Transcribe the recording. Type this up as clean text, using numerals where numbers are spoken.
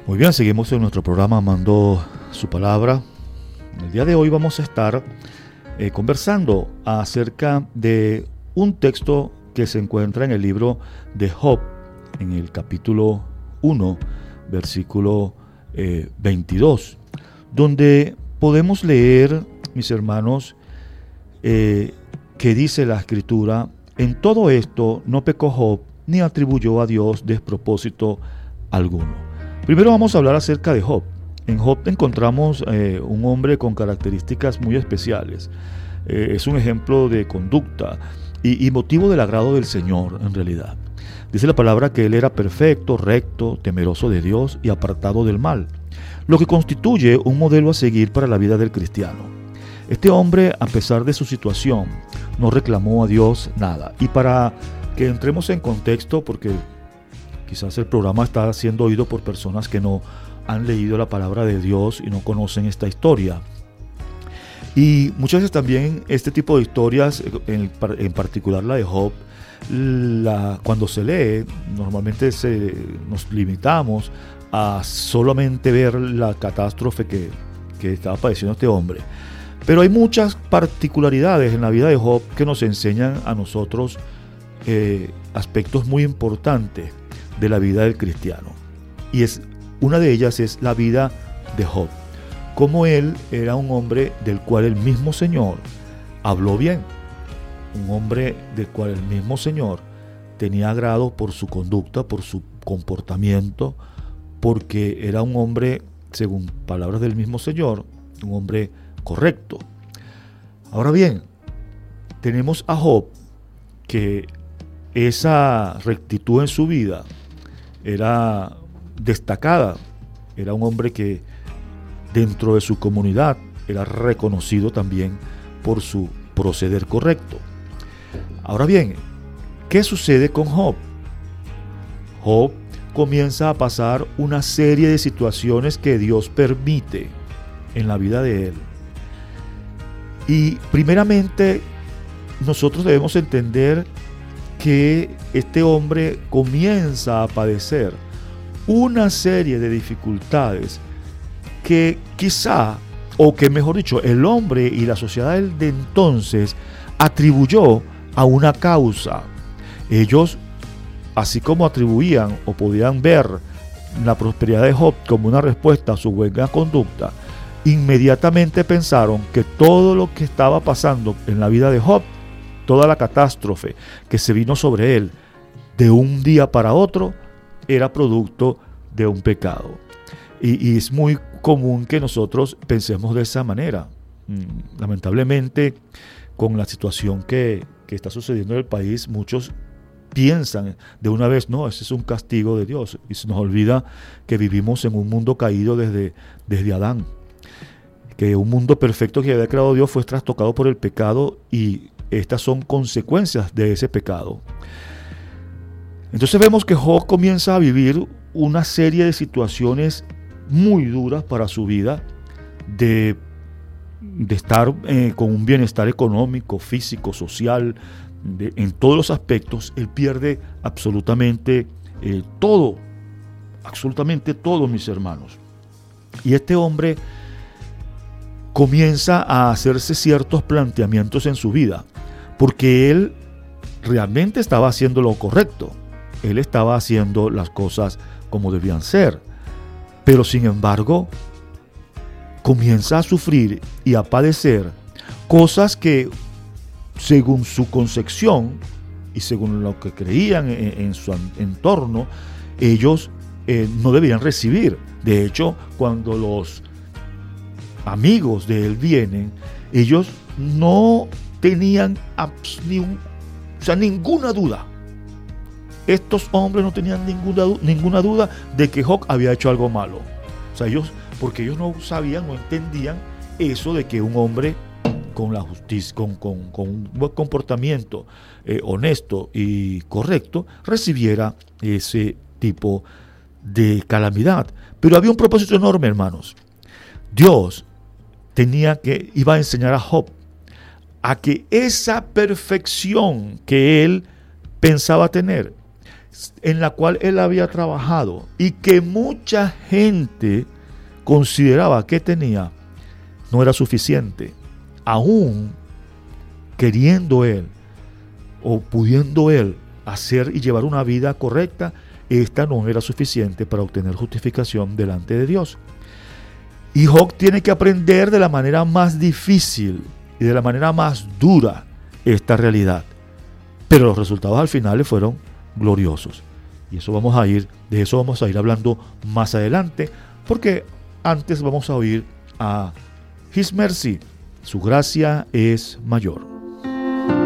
Muy bien, seguimos en nuestro programa Amando su Palabra. El día de hoy vamos a estar conversando acerca de un texto que se encuentra en el libro de Job, en el capítulo 1, versículo 22, donde podemos leer, mis hermanos, que dice la Escritura: en todo esto no pecó Job, ni atribuyó a Dios despropósito alguno. Primero vamos a hablar acerca de Job. En Job encontramos un hombre con características muy especiales. Es un ejemplo de conducta y motivo del agrado del Señor, en realidad. Dice la palabra que él era perfecto, recto, temeroso de Dios y apartado del mal, lo que constituye un modelo a seguir para la vida del cristiano. Este hombre, a pesar de su situación, no reclamó a Dios nada. Y para que entremos en contexto, porque quizás el programa está siendo oído por personas que no han leído la palabra de Dios y no conocen esta historia. Y muchas veces también este tipo de historias, en particular la de Job, cuando se lee, normalmente nos limitamos a solamente ver la catástrofe que estaba padeciendo este hombre. Pero hay muchas particularidades en la vida de Job que nos enseñan a nosotros aspectos muy importantes de la vida del cristiano. Y una de ellas es la vida de Job. Como él era un hombre del cual el mismo Señor habló bien. Un hombre del cual el mismo Señor tenía agrado por su conducta, por su comportamiento, porque era un hombre, según palabras del mismo Señor, un hombre correcto. Ahora bien, tenemos a Job, que esa rectitud en su vida era destacada. Era un hombre que dentro de su comunidad era reconocido también por su proceder correcto. Ahora bien, ¿qué sucede con Job? Job comienza a pasar una serie de situaciones que Dios permite en la vida de él. Y primeramente, nosotros debemos entender que este hombre comienza a padecer una serie de dificultades que quizá, o que mejor dicho, el hombre y la sociedad de entonces atribuyó a una causa. Ellos, así como atribuían o podían ver la prosperidad de Job como una respuesta a su buena conducta, inmediatamente pensaron que todo lo que estaba pasando en la vida de Job, toda la catástrofe que se vino sobre él de un día para otro, era producto de un pecado. Y es muy común que nosotros pensemos de esa manera. Lamentablemente, con la situación que está sucediendo en el país, muchos piensan de una vez: no, ese es un castigo de Dios. Y se nos olvida que vivimos en un mundo caído desde Adán. Que un mundo perfecto que había creado Dios fue trastocado por el pecado, y estas son consecuencias de ese pecado. Entonces vemos que Job comienza a vivir una serie de situaciones muy duras para su vida, de estar con un bienestar económico, físico, social, en todos los aspectos. Él pierde absolutamente todo, mis hermanos. Y este hombre comienza a hacerse ciertos planteamientos en su vida, porque él realmente estaba haciendo lo correcto. Él estaba haciendo las cosas como debían ser, pero sin embargo comienza a sufrir y a padecer cosas que, según su concepción y según lo que creían en su entorno, ellos no debían recibir. De hecho, cuando los amigos de él vienen, ellos no tenían ninguna duda. Estos hombres no tenían ninguna duda de que Job había hecho algo malo. O sea, porque ellos no sabían, no entendían eso de que un hombre con la justicia, con un buen comportamiento honesto y correcto, recibiera ese tipo de calamidad. Pero había un propósito enorme, hermanos. Dios iba a enseñar a Job a que esa perfección que él pensaba tener, en la cual él había trabajado y que mucha gente consideraba que tenía, no era suficiente. Aún queriendo él o pudiendo él hacer y llevar una vida correcta, esta no era suficiente para obtener justificación delante de Dios. Y Job tiene que aprender de la manera más difícil y de la manera más dura esta realidad. Pero los resultados al final le fueron gloriosos. Y de eso vamos a ir hablando más adelante, porque antes vamos a oír a His Mercy, su gracia es mayor.